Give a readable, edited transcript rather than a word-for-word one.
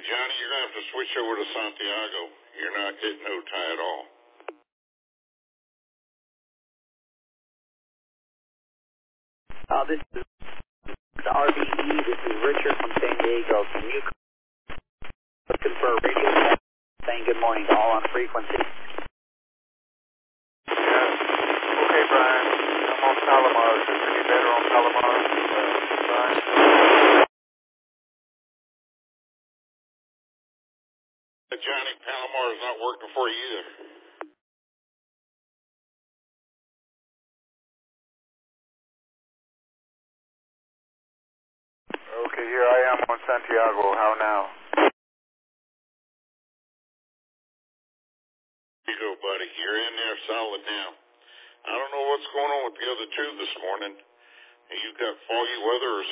Johnny, you're going to have to switch over to Santiago. You're not getting no tie at all. This is the RBE. This is Richard from San Diego. Can you looking for a radio check? Saying good morning to all on frequency. Okay, Brian. I'm on Palomar. Is this any better on Palomar? Brian? Johnny, Palomar is not working for you either. Okay, here I am on Santiago. How now? Here you go, buddy. You're in there solid now. I don't know what's going on with the other two this morning. You've got foggy weather or something.